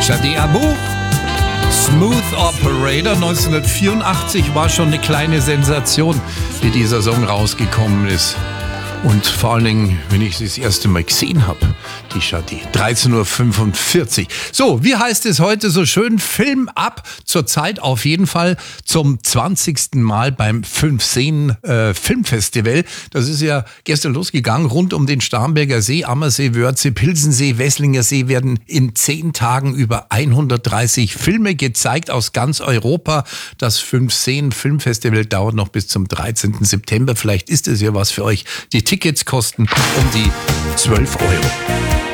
Shadi Abu, Smooth Operator. 1984 war schon eine kleine Sensation, wie dieser Song rausgekommen ist. Und vor allen Dingen, wenn ich sie das erste Mal gesehen habe, die Shadi. 13.45 Uhr. So, wie heißt es heute so schön? Film ab. Zurzeit auf jeden Fall zum 20. Mal beim 5 Filmfestival. Das ist ja gestern losgegangen. Rund um den Starnberger See, Ammersee, Wörthsee, Pilsensee, Wesslinger See werden in 10 Tagen über 130 Filme gezeigt aus ganz Europa. Das 5 Filmfestival dauert noch bis zum 13. September. Vielleicht ist es ja was für euch. Die Tickets kosten um die 12 Euro.